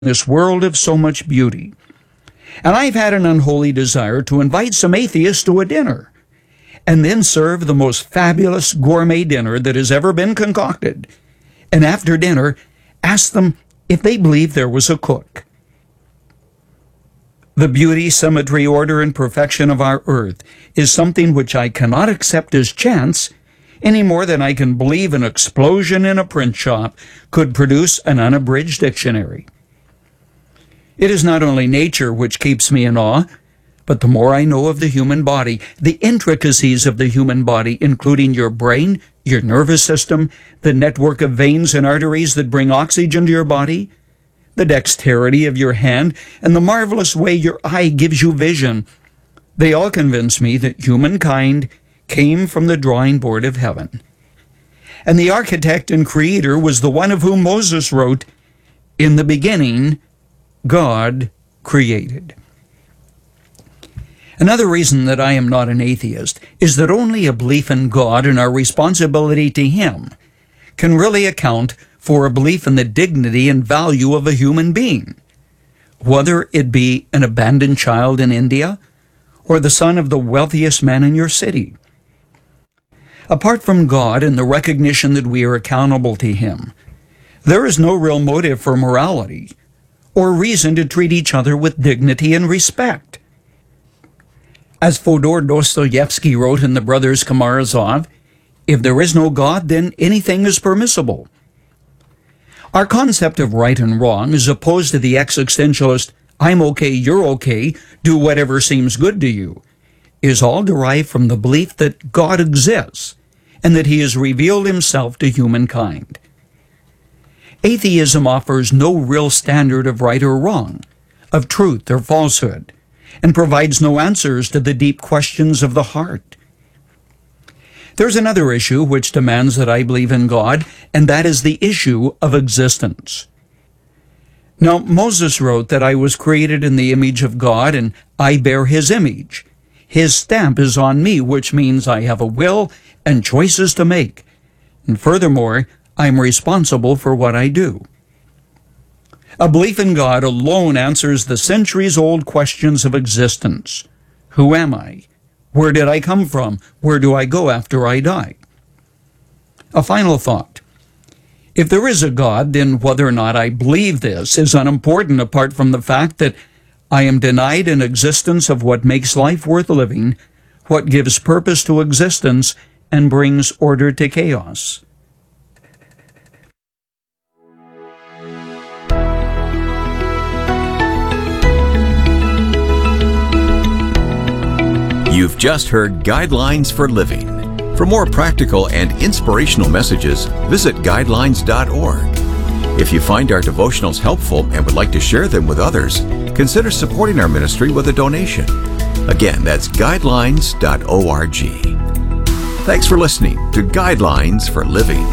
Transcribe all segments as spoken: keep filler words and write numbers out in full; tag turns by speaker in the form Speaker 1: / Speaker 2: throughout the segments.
Speaker 1: this world of so much beauty. And I've had an unholy desire to invite some atheists to a dinner and then serve the most fabulous gourmet dinner that has ever been concocted. And after dinner, ask them if they believe there was a cook. The beauty, symmetry, order, and perfection of our earth is something which I cannot accept as chance any more than I can believe an explosion in a print shop could produce an unabridged dictionary. It is not only nature which keeps me in awe, but the more I know of the human body, the intricacies of the human body, including your brain, your nervous system, the network of veins and arteries that bring oxygen to your body, the dexterity of your hand, and the marvelous way your eye gives you vision, they all convince me that humankind came from the drawing board of heaven. And the architect and creator was the one of whom Moses wrote, "In the beginning, God created." Another reason that I am not an atheist is that only a belief in God and our responsibility to Him can really account for a belief in the dignity and value of a human being, whether it be an abandoned child in India or the son of the wealthiest man in your city. Apart from God and the recognition that we are accountable to Him, there is no real motive for morality or reason to treat each other with dignity and respect. As Fyodor Dostoevsky wrote in The Brothers Karamazov, if there is no God, then anything is permissible. Our concept of right and wrong is opposed to the existentialist, I'm okay, you're okay, do whatever seems good to you, is all derived from the belief that God exists and that He has revealed Himself to humankind. Atheism offers no real standard of right or wrong, of truth or falsehood, and provides no answers to the deep questions of the heart. There's another issue which demands that I believe in God, and that is the issue of existence. Now, Moses wrote that I was created in the image of God, and I bear His image. His stamp is on me, which means I have a will and choices to make. And furthermore, I'm responsible for what I do. A belief in God alone answers the centuries-old questions of existence. Who am I? Where did I come from? Where do I go after I die? A final thought. If there is a God, then whether or not I believe this is unimportant apart from the fact that I am denied an existence of what makes life worth living, what gives purpose to existence, and brings order to chaos.
Speaker 2: You've just heard Guidelines for Living. For more practical and inspirational messages, visit guidelines dot org. If you find our devotionals helpful and would like to share them with others, consider supporting our ministry with a donation. Again, that's guidelines dot org. Thanks for listening to Guidelines for Living.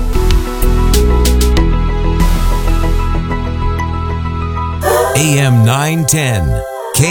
Speaker 3: A M nine ten.